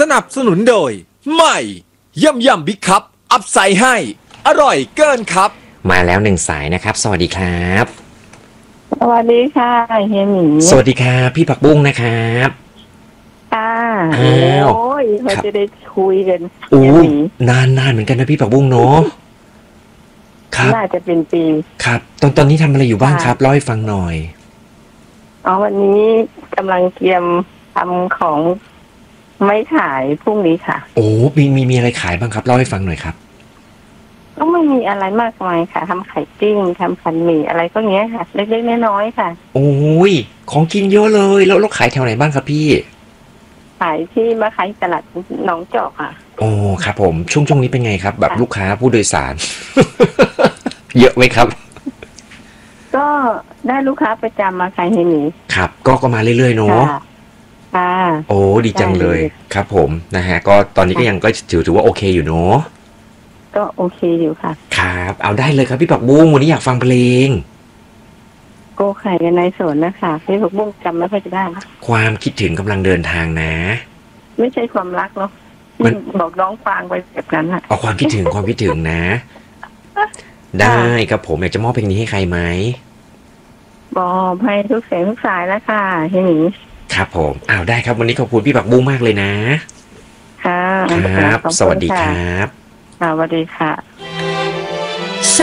นับสนุนโดยใหม่ยำบิ๊กคัพอัพไซด์ให้อร่อยเกินครับมาแล้วหนึ่งสายนะครับสวัสดีครับสวัสดีค่ะเฮียหมีสวัสดีครับพี่ผักบุ้งนะครับค่ะโอ้ยเราจะได้คุยกันโอ้นานเหมือนกันนะพี่ผักบุ้งเนาะครับน่าจะเป็นปีครับตอนนี้ทำอะไรอยู่บ้างครับเล่าให้ฟังหน่อยวันนี้กำลังเตรียมทำของไม่ขายพรุ่งนี้ค่ะโอ้มีอะไรขายบ้างครับเล่าให้ฟังหน่อยครับก็ไม่มีอะไรมากมายค่ะทำไข่ปิ้งทำพันหมี่อะไรก็เงี้ยค่ะเล็กๆน้อยๆค่ะโอ้ยของกินเยอะเลยแล้วขายแถวไหนบ้างครับพี่ขายที่มาขายตลาดหนองจอกค่ะโอ้ครับผมช่วงนี้เป็นไงครับแบบลูกค้าผู้โดยสาร เยอะไหมครับก็ได้ลูกค้าประจำมาขายให้หนีครับก็มาเรื่อยๆเนาะค่ะโอ้ดีจังเลยครับผมนะฮะก็ตอนนี้ก็ยังก็ถือว่าโอเคอยู่เนาะก็โอเคอยู่ค่ะครับเอาได้เลยครับพี่ผักบุ้งวันนี้อยากฟังเพลงโกไข่กันในสวนนะคะพี่ผักบุ้งจำไม่ค่อยจะได้ความคิดถึงกำลังเดินทางนะไม่ใช่ความรักเนาะมันบอกน้องฟังไปแบบนั้นค่ะเอาความคิดถึงนะได้ครับผมอยากจะมอบเพลงนี้ให้ใครไหมบอกให้ทุกเสียงทุกสายแล้วค่ะเฮียหมีครับผมได้ครับวันนี้ขอบคุณพี่ผักบุ้งมากเลยนะค่ะครับสวัสดีครับสวัสดีค่ะส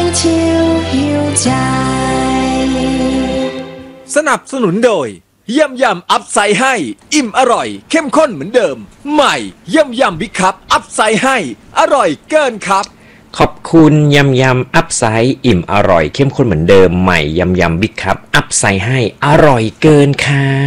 นับสนุนโดยยำอัพไซด์ให้อิ่มอร่อยเข้มข้นเหมือนเดิมใหม่ยำบิ๊กคัพอัพไซด์ให้อร่อยเกินครับขอบคุณยำอัพไซด์อิ่มอร่อยเข้มข้นเหมือนเดิมใหม่ยำบิ๊กคัพอัพไซด์ให้อร่อยเกินค่ะ